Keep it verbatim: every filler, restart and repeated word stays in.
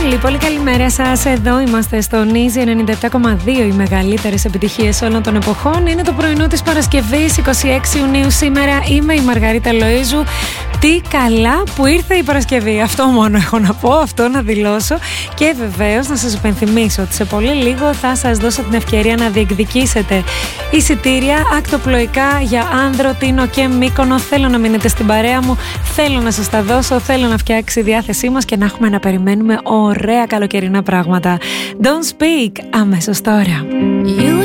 Πολύ πολύ καλημέρα σας. Εδώ είμαστε στο Νίζι ενενήντα επτά κόμμα δύο. Οι μεγαλύτερες επιτυχίες όλων των εποχών. Είναι το πρωινό της Παρασκευής εικοστή έκτη Ιουνίου. Σήμερα είμαι η Μαργαρίτα Λοΐζου. Τι καλά που ήρθε η Παρασκευή. Αυτό μόνο έχω να πω, αυτό να δηλώσω. Και βεβαίως να σας υπενθυμίσω ότι σε πολύ λίγο θα σας δώσω την ευκαιρία να διεκδικήσετε εισιτήρια ακτοπλοϊκά για Άνδρο, Τίνο και Μύκονο. Θέλω να μείνετε στην παρέα μου. Θέλω να σας τα δώσω. Θέλω να φτιάξει η διάθεσή μας και να έχουμε να περιμένουμε ωραία καλοκαιρινά πράγματα. Don't Speak αμέσως τώρα.